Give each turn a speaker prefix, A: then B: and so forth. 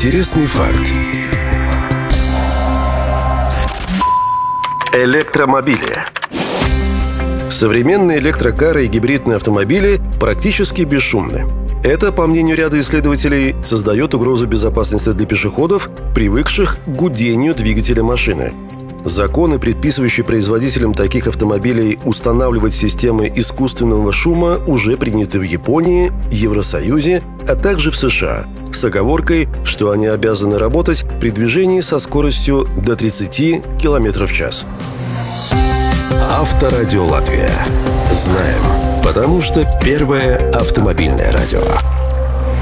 A: Интересный факт. Электромобили. Современные электрокары и гибридные автомобили практически бесшумны. Это, по мнению ряда исследователей, создает угрозу безопасности для пешеходов, привыкших к гудению двигателя машины. Законы, предписывающие производителям таких автомобилей устанавливать системы искусственного шума, уже приняты в Японии, Евросоюзе, а также в США, с оговоркой, что они обязаны работать при движении со скоростью до 30 км в час. Авторадио Латвия. Знаем, потому что первое автомобильное радио.